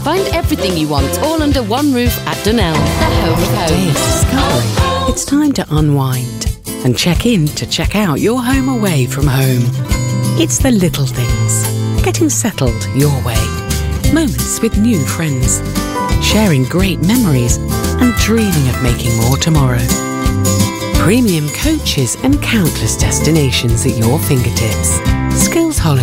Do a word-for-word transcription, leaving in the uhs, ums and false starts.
Find everything you want all under one roof at Dunelm, the home of Day of homes. discovery. It's time to unwind and check in to check out your home away from home. It's the little things. Getting settled your way. Moments with new friends. Sharing great memories and dreaming of making more tomorrow. Premium coaches and countless destinations at your fingertips. Skirt